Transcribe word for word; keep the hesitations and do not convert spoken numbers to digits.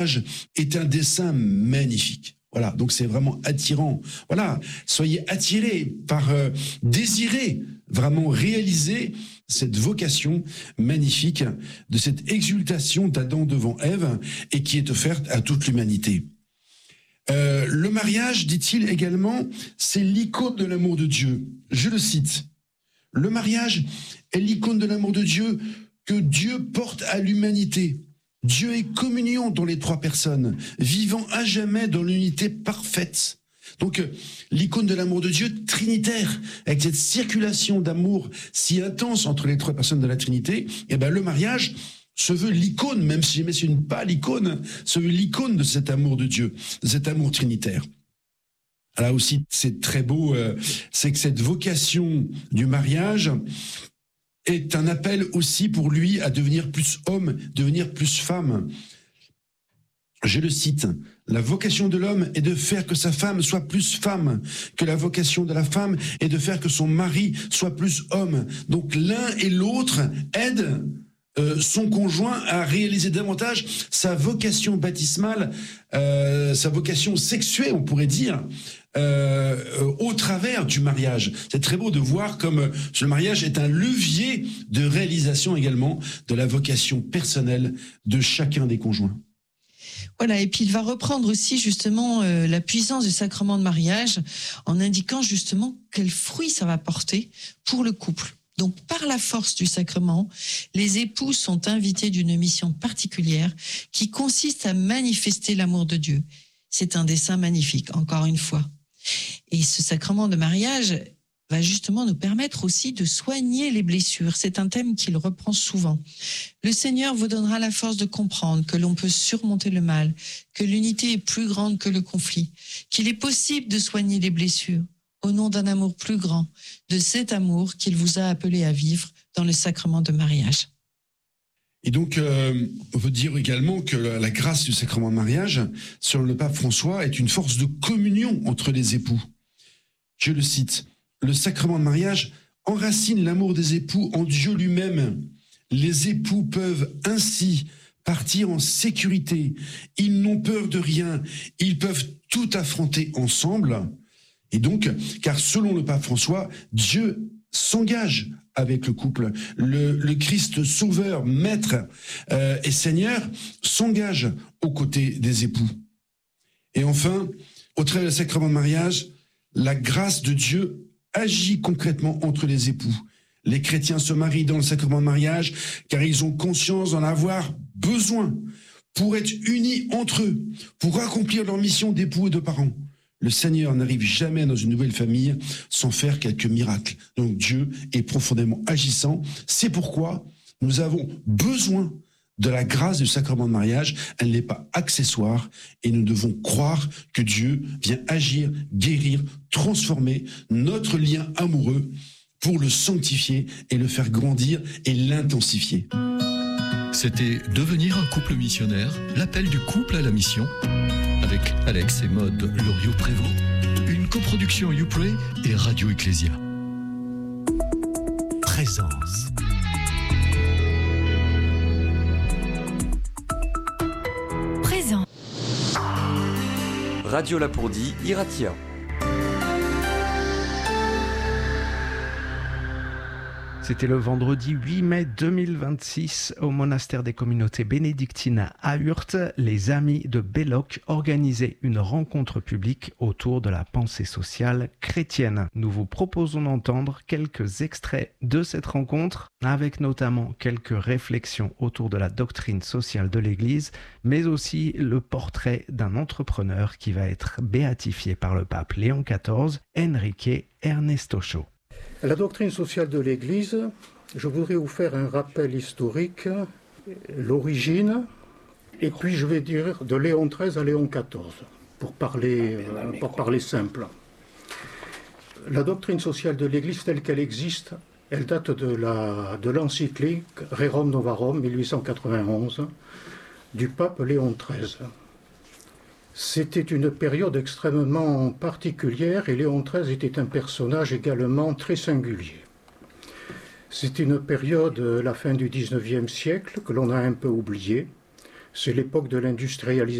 est un dessein magnifique. Voilà, donc c'est vraiment attirant. Voilà, soyez attirés par, euh, désirez vraiment réaliser cette vocation magnifique de cette exultation d'Adam devant Ève et qui est offerte à toute l'humanité. Euh, le mariage, dit-il également, c'est l'icône de l'amour de Dieu. Je le cite. Le mariage est l'icône de l'amour de Dieu que Dieu porte à l'humanité. Dieu est communion dans les trois personnes, vivant à jamais dans l'unité parfaite. Donc, euh, l'icône de l'amour de Dieu trinitaire, avec cette circulation d'amour si intense entre les trois personnes de la Trinité, eh ben, le mariage se veut l'icône, même si jamais c'est une pas l'icône, se veut l'icône de cet amour de Dieu, de cet amour trinitaire. Là aussi, c'est très beau, euh, c'est que cette vocation du mariage est un appel aussi pour lui à devenir plus homme, devenir plus femme. Je le cite, « La vocation de l'homme est de faire que sa femme soit plus femme, que la vocation de la femme est de faire que son mari soit plus homme. » Donc l'un et l'autre aident euh, son conjoint à réaliser davantage sa vocation baptismale, euh, sa vocation sexuée, on pourrait dire, Euh, au travers du mariage. C'est très beau de voir comme ce mariage est un levier de réalisation également de la vocation personnelle de chacun des conjoints. Voilà, et puis il va reprendre aussi justement euh, la puissance du sacrement de mariage en indiquant justement quel fruit ça va porter pour le couple. Donc par la force du sacrement, les époux sont invités d'une mission particulière qui consiste à manifester l'amour de Dieu. C'est un dessein magnifique, encore une fois. Et ce sacrement de mariage va justement nous permettre aussi de soigner les blessures. C'est un thème qu'il reprend souvent. Le Seigneur vous donnera la force de comprendre que l'on peut surmonter le mal, que l'unité est plus grande que le conflit, qu'il est possible de soigner les blessures au nom d'un amour plus grand, de cet amour qu'il vous a appelé à vivre dans le sacrement de mariage. Et donc, euh, on peut dire également que la, la grâce du sacrement de mariage, selon le pape François, est une force de communion entre les époux. Je le cite, « Le sacrement de mariage enracine l'amour des époux en Dieu lui-même. Les époux peuvent ainsi partir en sécurité. Ils n'ont peur de rien. Ils peuvent tout affronter ensemble. » Et donc, car selon le pape François, Dieu s'engage avec le couple. Le, le Christ sauveur, maître euh, et Seigneur s'engage aux côtés des époux. Et enfin, au travers du sacrement de mariage, la grâce de Dieu agit concrètement entre les époux. Les chrétiens se marient dans le sacrement de mariage car ils ont conscience d'en avoir besoin pour être unis entre eux, pour accomplir leur mission d'époux et de parents. Le Seigneur n'arrive jamais dans une nouvelle famille sans faire quelques miracles. Donc Dieu est profondément agissant. C'est pourquoi nous avons besoin de la grâce du sacrement de mariage. Elle n'est pas accessoire et nous devons croire que Dieu vient agir, guérir, transformer notre lien amoureux pour le sanctifier et le faire grandir et l'intensifier. C'était Devenir un couple missionnaire, l'appel du couple à la mission, avec Alex et Maude Loriot-Prévost, une coproduction YouPray et Radio Ecclésia. Présence. Présent. Radio Lapourdie, Iratia. C'était le vendredi huit mai deux mille vingt-six au monastère des communautés bénédictines à Hurth. Les Amis de Belloc organisaient une rencontre publique autour de la pensée sociale chrétienne. Nous vous proposons d'entendre quelques extraits de cette rencontre, avec notamment quelques réflexions autour de la doctrine sociale de l'Église, mais aussi le portrait d'un entrepreneur qui va être béatifié par le pape Léon quatorze, Enrique Ernestocho. La doctrine sociale de l'Église, je voudrais vous faire un rappel historique, l'origine, et puis je vais dire de Léon treize à Léon quatorze, pour parler, euh, pour parler simple. La doctrine sociale de l'Église telle qu'elle existe, elle date de, la, de l'encyclique Rerum Novarum mille huit cent quatre-vingt-onze du pape Léon treize. C'était une période extrêmement particulière et Léon treize était un personnage également très singulier. C'était une période, la fin du dix-neuvième siècle, que l'on a un peu oubliée, c'est l'époque de l'industrialisation.